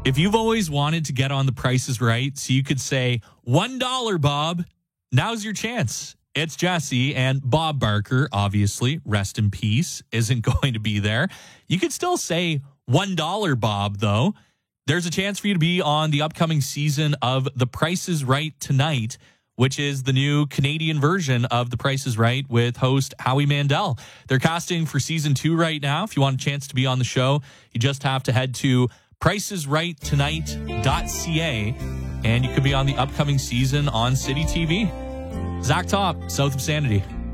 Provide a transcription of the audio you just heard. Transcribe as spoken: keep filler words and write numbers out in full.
If you've always wanted to get on The Price is Right, so you could say, one dollar, Bob, now's your chance. It's Jesse, and Bob Barker, obviously, rest in peace, isn't going to be there. You could still say one dollar, Bob, though. There's a chance for you to be on the upcoming season of The Price is Right Tonight, which is the new Canadian version of The Price is Right with host Howie Mandel. They're casting for season two right now. If you want a chance to be on the show, you just have to head to price is right tonight dot c a, and you could be on the upcoming season on City T V. Zach Top, South of Sanity.